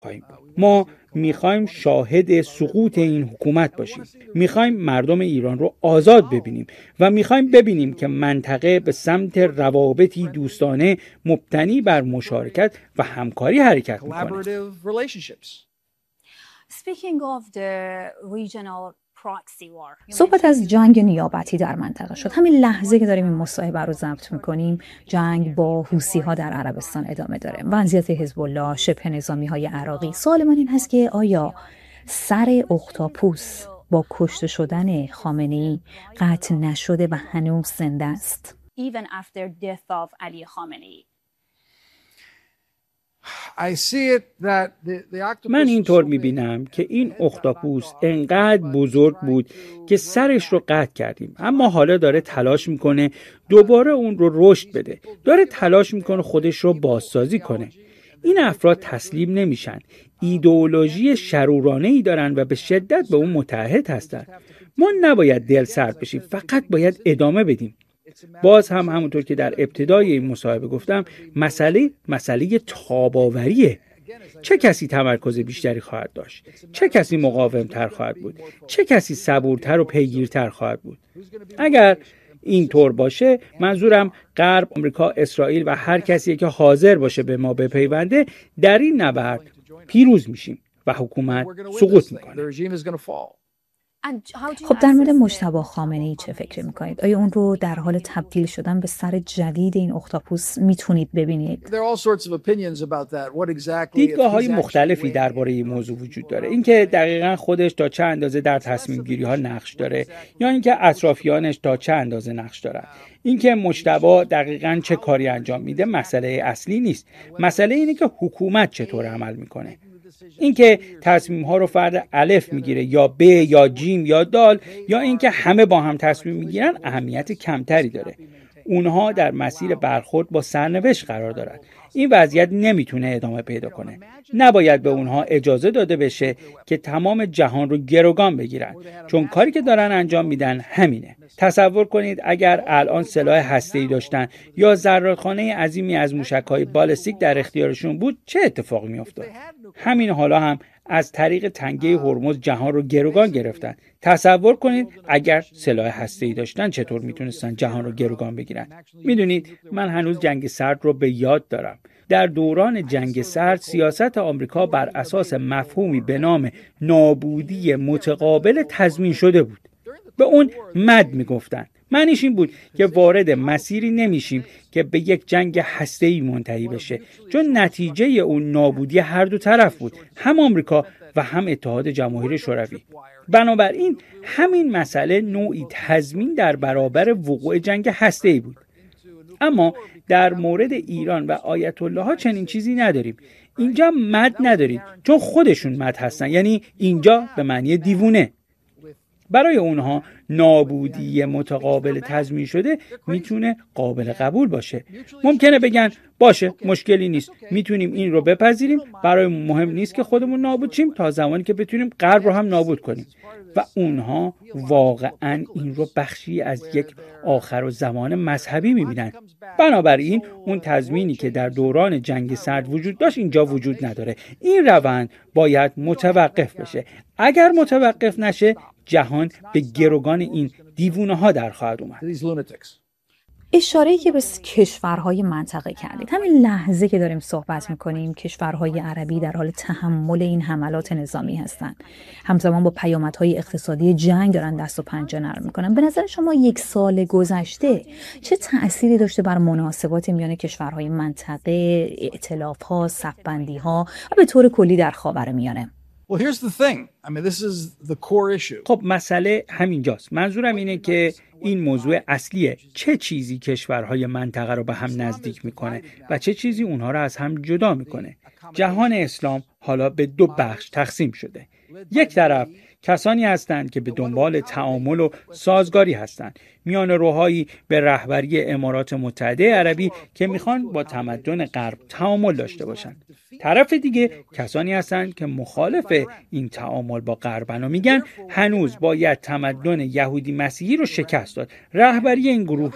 خواهیم بود. ما میخوایم شاهد سقوط این حکومت باشیم. میخوایم مردم ایران رو آزاد ببینیم و میخوایم ببینیم که منطقه به سمت روابطی دوستانه مبتنی بر مشارکت و همکاری حرکت میکنه. صحبت از جنگ نیابتی در منطقه شد. همین لحظه که داریم این مصاحبه رو ضبط میکنیم، جنگ با حوثی‌ها در عربستان ادامه داره. وضعیت حزب الله، شبه نظامی‌های عراقی. سوال من این هست که آیا سر اختاپوس با کشته شدن خامنه‌ای قطع نشده و هنوز زنده است؟ Even after death of Ali Khamenei. من اینطور میبینم که این اختاپوس انقدر بزرگ بود که سرش رو قطع کردیم، اما حالا داره تلاش میکنه دوباره اون رو رشد بده، داره تلاش میکنه خودش رو بازسازی کنه. این افراد تسلیم نمیشن، ایدئولوژی شرورانه‌ای دارن و به شدت به اون متعهد هستن. ما نباید دل سرد بشیم، فقط باید ادامه بدیم. باز هم همونطور که در ابتدای این مصاحبه گفتم، مسئله تاب‌آوریه. چه کسی تمرکز بیشتری خواهد داشت؟ چه کسی مقاوم‌تر خواهد بود؟ چه کسی صبورتر و پیگیرتر خواهد بود؟ اگر این طور باشه، منظورم غرب، آمریکا، اسرائیل و هر کسی که حاضر باشه به ما بپیونده، در این نبرد پیروز میشیم و حکومت سقوط میکنه. خب در مورد مجتبی خامنه‌ای چه فکر میکنید؟ آیا اون رو در حال تبدیل شدن به سر جدید این اختاپوس میتونید ببینید؟ دیدگاه‌های مختلفی درباره این موضوع وجود داره. اینکه دقیقاً خودش تا چه اندازه در تصمیم گیری ها نقش داره یا اینکه اطرافیانش تا چه اندازه نقش دارن. اینکه مجتبی دقیقاً چه کاری انجام میده مسئله اصلی نیست. مسئله اینه که حکومت چطور عمل میکنه. اینکه تصمیم ها رو فرد الف میگیره یا ب یا جیم یا دال یا اینکه همه با هم تصمیم میگیرن اهمیت کمتری داره. اونها در مسیر برخورد با سرنوشت قرار دارن. این وضعیت نمیتونه ادامه پیدا کنه. نباید به اونها اجازه داده بشه که تمام جهان رو گروگان بگیرن، چون کاری که دارن انجام میدن همینه. تصور کنید اگر الان سلاح هسته‌ای داشتن یا زرادخانه عظیمی از موشک‌های بالستیک در اختیارشون بود، چه اتفاقی میافتاد؟ همین حالا هم از طریق تنگه هرمز جهان رو گروگان گرفتن. تصور کنید اگر سلاح هسته‌ای داشتن چطور میتونستن جهان رو گروگان بگیرن. میدونید من هنوز جنگ سرد رو به یاد دارم. در دوران جنگ سرد سیاست آمریکا بر اساس مفهومی به نام نابودی متقابل تضمین شده بود. به اون مد میگفتن. معنیش این بود که وارد مسیری نمیشیم که به یک جنگ هسته‌ای منتهی بشه، چون نتیجه اون نابودی هر دو طرف بود، هم آمریکا و هم اتحاد جماهیر شوروی. بنابراین همین مسئله نوعی تضمین در برابر وقوع جنگ هسته‌ای بود. اما در مورد ایران و آیت الله ها چنین چیزی نداریم. اینجا مد ندارید، چون خودشون مد هستن، یعنی اینجا به معنی دیوونه. برای اونها نابودی متقابل تضمین شده میتونه قابل قبول باشه. ممکنه بگن باشه مشکلی نیست، میتونیم این رو بپذیریم، برای مهم نیست که خودمون نابود شیم تا زمانی که بتونیم غرب رو هم نابود کنیم. و اونها واقعا این رو بخشی از یک آخرالزمان مذهبی میبینن. بنابراین اون تضمینی که در دوران جنگ سرد وجود داشت اینجا وجود نداره. این روند باید متوقف بشه. اگر متوقف نشه جهان به گروگان این دیوونه ها در خواهد اومد. اشاره‌ای که به کشورهای منطقه کردید، همین لحظه که داریم صحبت میکنیم کشورهای عربی در حال تحمل این حملات نظامی هستند، همزمان با پیامدهای اقتصادی جنگ دارن دست و پنجه نرم میکنن. به نظر شما یک سال گذشته چه تأثیری داشته بر مناسبات میان کشورهای منطقه، ائتلاف‌ها، صف‌بندی‌ها و به طور کلی در خاورمیانه؟ خب مسئله همینجاست. منظورم اینه که این موضوع اصلیه. چه چیزی کشورهای منطقه رو به هم نزدیک میکنه و چه چیزی اونها رو از هم جدا میکنه؟ جهان اسلام حالا به دو بخش تقسیم شده. یک طرف کسانی هستند که به دنبال تعامل و سازگاری هستند، میان روحایی به رهبری امارات متحده عربی که میخوان با تمدن غرب تعامل داشته باشند. طرف دیگه کسانی هستند که مخالف این تعامل با غربن و میگن هنوز باید تمدن یهودی مسیحی رو شکست داد. رهبری این گروه رو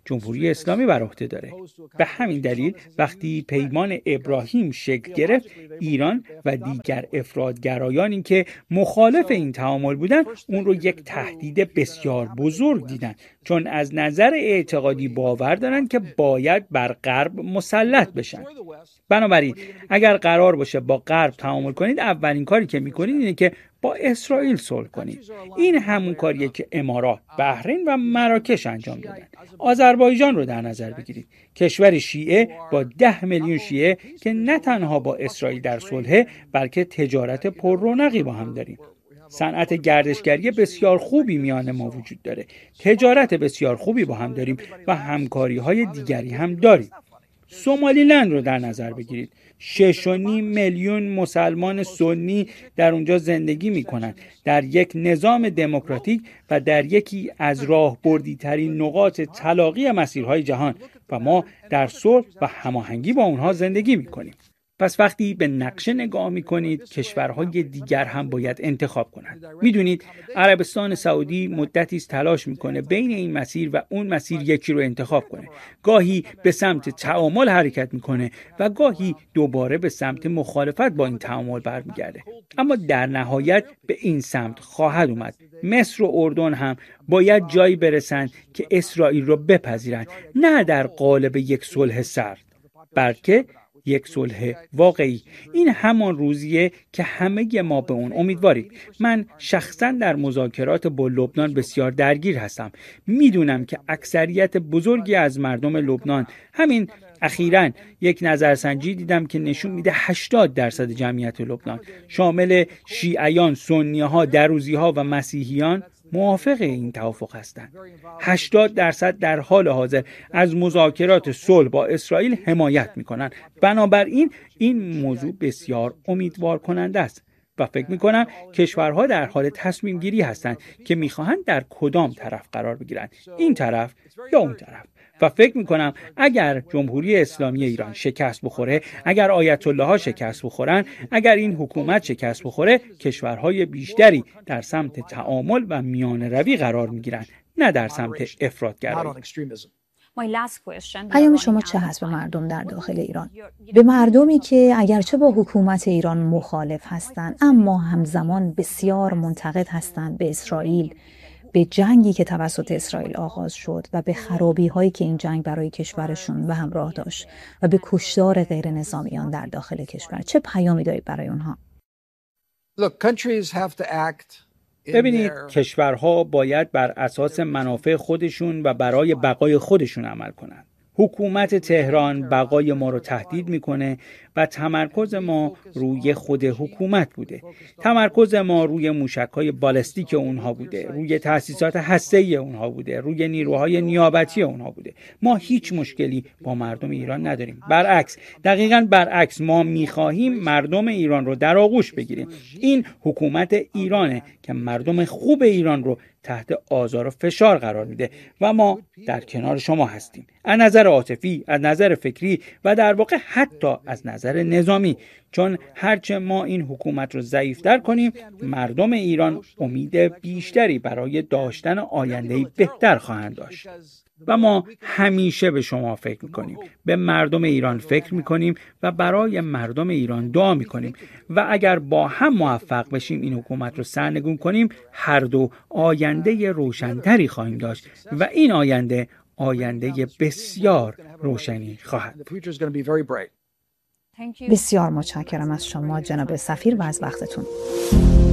جمهوری اسلامی بر عهده داره. به همین دلیل وقتی پیمان ابراهیم شکل گرفت، ایران و دیگر افراطگرایانی که مخالف این تعامل بودن اون رو یک تهدید بسیار بزرگ دیدن، چون از نظر اعتقادی باور دارن که باید بر غرب مسلط بشن. بنابراین اگر قرار باشه با غرب تعامل کنید، اولین کاری که میکنید اینه که با اسرائیل صلح کنید. این همون کاریه که امارات، بحرین و مراکش انجام دادن. آذربایجان رو در نظر بگیرید، کشور شیعه با 10 میلیون شیعه که نه تنها با اسرائیل در صلح، بلکه تجارت پررونقی با هم داریم. صنعت گردشگری بسیار خوبی میان ما وجود داره، تجارت بسیار خوبی با هم داریم و همکاری‌های دیگری هم داریم. سومالیلند رو در نظر بگیرید، 6.5 میلیون مسلمان سنی در اونجا زندگی میکنن، در یک نظام دموکراتیک و در یکی از راهبردی ترین نقاط تلاقی مسیرهای جهان و ما در صلح و هماهنگی با اونها زندگی میکنیم. پس وقتی به نقشه نگاه میکنید، کشورهای دیگر هم باید انتخاب کنند. میدونید عربستان سعودی مدتی است تلاش میکنه بین این مسیر و اون مسیر یکی رو انتخاب کنه. گاهی به سمت تعامل حرکت میکنه و گاهی دوباره به سمت مخالفت با این تعامل برمیگرده. اما در نهایت به این سمت خواهد اومد. مصر و اردن هم باید جایی برسند که اسرائیل رو بپذیرند، نه در قالب یک صلح سرد، بلکه یک صلح واقعی. این همان روزیه که همه ما به اون امیدواریم. من شخصا در مذاکرات با لبنان بسیار درگیر هستم. میدونم که اکثریت بزرگی از مردم لبنان، همین اخیراً یک نظرسنجی دیدم که نشون میده 80% جمعیت لبنان، شامل شیعیان، سنی‌ها، دروزی‌ها و مسیحیان، موافق این توافق هستند. 80% در حال حاضر از مذاکرات صلح با اسرائیل حمایت میکنن. بنابراین این موضوع بسیار امیدوار کننده است و فکر میکنم کشورها در حال تصمیم گیری هستند که میخواهند در کدام طرف قرار بگیرند، این طرف یا اون طرف. و فکر میکنم اگر جمهوری اسلامی ایران شکست بخوره، اگر آیت الله ها شکست بخورن، اگر این حکومت شکست بخوره، کشورهای بیشتری در سمت تعامل و میانه روی قرار میگیرن، نه در سمت افراطگرایی. پیام شما چه هست به مردم در داخل ایران؟ به مردمی که اگرچه با حکومت ایران مخالف هستند، اما همزمان بسیار منتقد هستند به اسرائیل، به جنگی که توسط اسرائیل آغاز شد و به خرابی هایی که این جنگ برای کشورشون به همراه داشت و به کشتار غیر نظامیان در داخل کشور، چه پیامی دارید برای اونها؟ ببینید، کشورها باید بر اساس منافع خودشون و برای بقای خودشون عمل کنند. حکومت تهران بقای ما رو تهدید میکنه و تمرکز ما روی خود حکومت بوده. تمرکز ما روی موشک‌های بالستیک اونها بوده، روی تأسیسات هسته‌ای اونها بوده، روی نیروهای نیابتی اونها بوده. ما هیچ مشکلی با مردم ایران نداریم. برعکس، دقیقاً برعکس، ما می‌خواهیم مردم ایران رو در آغوش بگیریم. این حکومت ایرانه که مردم خوب ایران رو تحت آزار و فشار قرار میده و ما در کنار شما هستیم، از نظر عاطفی، از نظر فکری و در واقع حتی از نظر نظامی، چون هرچه ما این حکومت رو ضعیف‌تر کنیم، مردم ایران امید بیشتری برای داشتن آینده‌ای بهتر خواهند داشت. و ما همیشه به شما فکر میکنیم، به مردم ایران فکر میکنیم و برای مردم ایران دعا میکنیم و اگر با هم موفق بشیم این حکومت رو سرنگون کنیم، هر دو آینده روشنتری خواهیم داشت و این آینده بسیار روشنی خواهد. بسیار متشکرم از شما جناب سفیر و از وقتتون.